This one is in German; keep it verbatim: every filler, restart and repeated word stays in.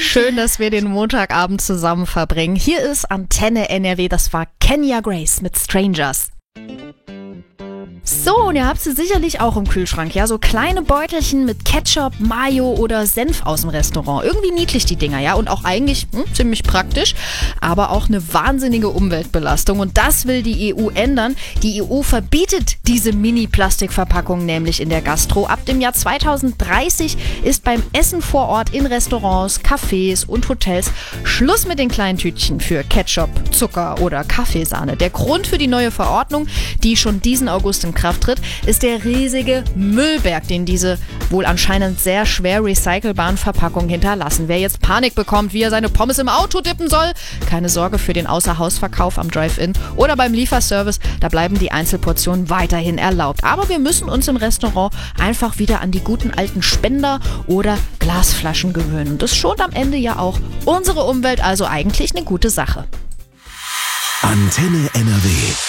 Schön, dass wir den Montagabend zusammen verbringen. Hier ist Antenne N R W, das war Kenya Grace mit Strangers. So, und ihr habt sie sicherlich auch im Kühlschrank, ja, so kleine Beutelchen mit Ketchup, Mayo oder Senf aus dem Restaurant. Irgendwie niedlich die Dinger, ja, und auch eigentlich hm, ziemlich praktisch, aber auch eine wahnsinnige Umweltbelastung. Und das will die E U ändern. Die E U verbietet diese Mini-Plastikverpackungen nämlich in der Gastro. Ab dem Jahr zweitausenddreißig ist beim Essen vor Ort in Restaurants, Cafés und Hotels Schluss mit den kleinen Tütchen für Ketchup, Zucker oder Kaffeesahne. Der Grund für die neue Verordnung, die schon diesen August in Kraft tritt, ist der riesige Müllberg, den diese wohl anscheinend sehr schwer recycelbaren Verpackungen hinterlassen. Wer jetzt Panik bekommt, wie er seine Pommes im Auto dippen soll, keine Sorge, für den Außerhausverkauf am Drive-In oder beim Lieferservice, da bleiben die Einzelportionen weiterhin erlaubt. Aber wir müssen uns im Restaurant einfach wieder an die guten alten Spender oder Glasflaschen gewöhnen. Das schont am Ende ja auch unsere Umwelt, also eigentlich eine gute Sache. Antenne N R W.